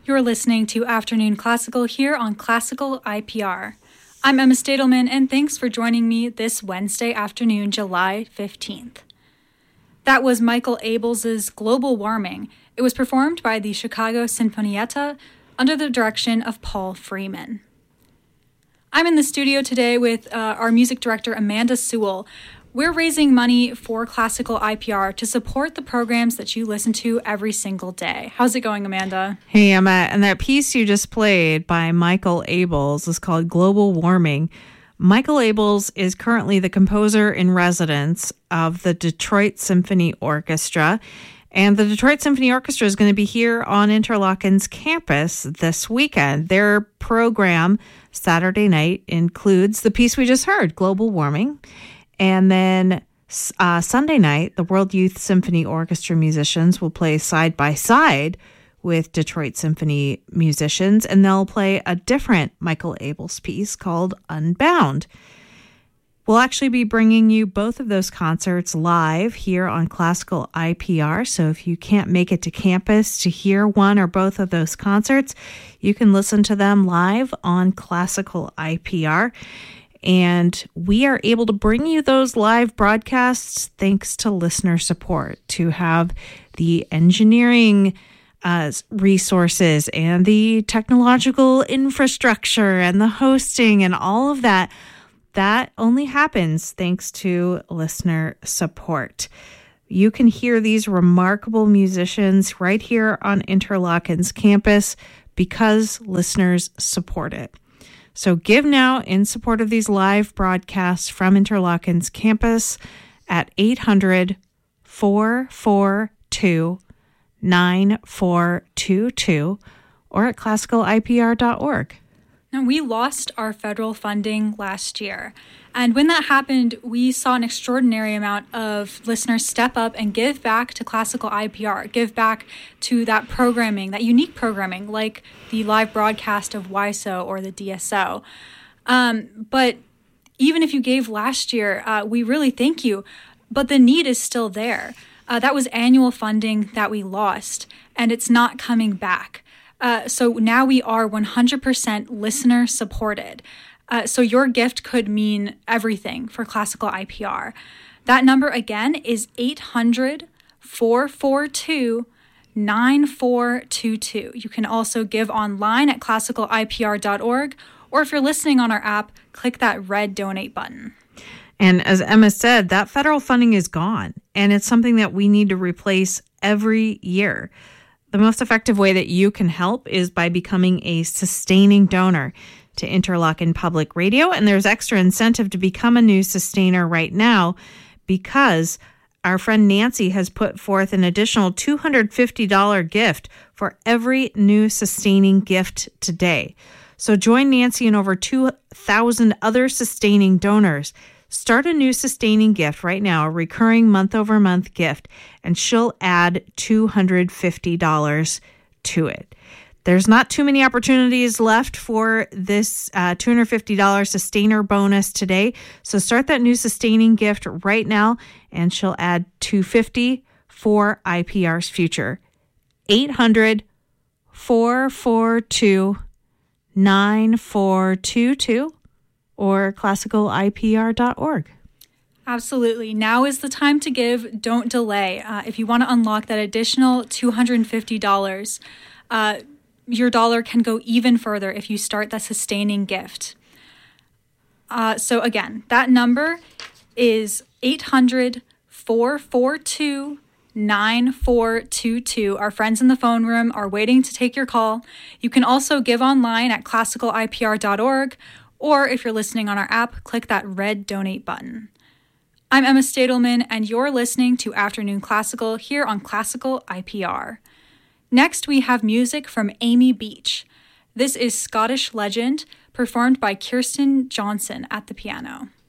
You're listening to Afternoon Classical here on Classical IPR. I'm Emma Stadelman, and thanks for joining me this Wednesday afternoon, July 15th. That was Michael Abels' Global Warming. It was performed by the Chicago Sinfonietta under the direction of Paul Freeman. I'm in the studio today with our music director, Amanda Sewell. We're raising money for Classical IPR to support the programs that you listen to every single day. How's it going, Amanda? Hey, Emma. And that piece you just played by Michael Abels is called Global Warming. Michael Abels is currently the composer in residence of the Detroit Symphony Orchestra. And the Detroit Symphony Orchestra is going to be here on Interlochen's campus this weekend. Their program Saturday night includes the piece we just heard, Global Warming. And then Sunday night, the World Youth Symphony Orchestra musicians will play side by side with Detroit Symphony musicians, and they'll play a different Michael Abels piece called Unbound. We'll actually be bringing you both of those concerts live here on Classical IPR, so if you can't make it to campus to hear one or both of those concerts, you can listen to them live on Classical IPR. And we are able to bring you those live broadcasts thanks to listener support, to have the engineering resources and the technological infrastructure and the hosting and all of that. That only happens thanks to listener support. You can hear these remarkable musicians right here on Interlochen's campus because listeners support it. So give now in support of these live broadcasts from Interlochen's campus at 800-442-9422 or at classicalipr.org. Now, we lost our federal funding last year. And when that happened, we saw an extraordinary amount of listeners step up and give back to Classical IPR, give back to that programming, that unique programming, like the live broadcast of WISO or the DSO. But even if you gave last year, we really thank you. But the need is still there. That was annual funding that we lost, and it's not coming back. So now we are 100% listener supported. So your gift could mean everything for Classical IPR. That number again is 800-442-9422. You can also give online at classicalipr.org, or if you're listening on our app, click that red donate button. And as Emma said, that federal funding is gone, and it's something that we need to replace every year. The most effective way that you can help is by becoming a sustaining donor to Interlochen Public Radio. And there's extra incentive to become a new sustainer right now because our friend Nancy has put forth an additional $250 gift for every new sustaining gift today. So join Nancy and over 2,000 other sustaining donors. Start a new sustaining gift right now, a recurring month-over-month gift, and she'll add $250 to it. There's not too many opportunities left for this $250 sustainer bonus today, so start that new sustaining gift right now, and she'll add $250 for IPR's future. 800-442-9422. or classicalipr.org. Absolutely. Now is the time to give. Don't delay. If you want to unlock that additional $250, your dollar can go even further if you start that sustaining gift. So again, that number is 800-442-9422. Our friends in the phone room are waiting to take your call. You can also give online at classicalipr.org, or if you're listening on our app, click that red donate button. I'm Emma Stadelman, and you're listening to Afternoon Classical here on Classical IPR. Next, we have music from Amy Beach. This is Scottish Legend, performed by Kirsten Johnson at the piano.